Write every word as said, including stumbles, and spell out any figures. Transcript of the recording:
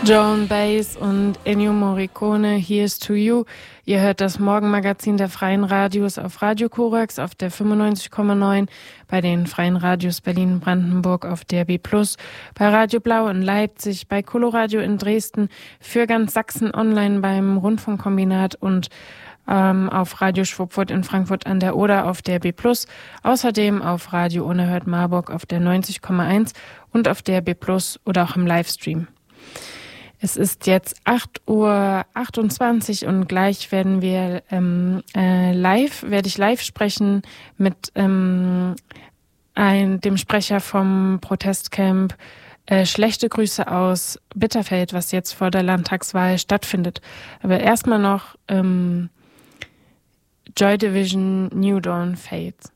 Joan Baez und Ennio Morricone, Here's to You. Ihr hört das Morgenmagazin der Freien Radios auf Radio Korax auf der fünfundneunzig Komma neun, bei den Freien Radios Berlin und Brandenburg auf D R B plus, bei Radio Blau in Leipzig, bei Coloradio in Dresden, für ganz Sachsen online beim Rundfunkkombinat und ähm, auf Radio Schwuppfurt in Frankfurt an der Oder auf D R B plus, außerdem auf Radio Unerhört Marburg auf der neunzig Komma eins und auf D R B plus oder auch im Livestream. Es ist jetzt acht Uhr achtundzwanzig und gleich werden wir ähm, äh, live, werde ich live sprechen mit ähm, ein, dem Sprecher vom Protestcamp äh, Schlechte Grüße aus Bitterfeld, was jetzt vor der Landtagswahl stattfindet. Aber erstmal noch ähm, Joy Division New Dawn Fades.